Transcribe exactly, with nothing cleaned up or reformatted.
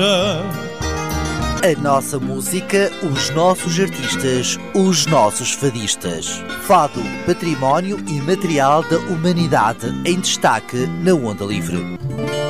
A nossa música, os nossos artistas, os nossos fadistas. Fado, património imaterial da humanidade, em destaque na Onda Livre.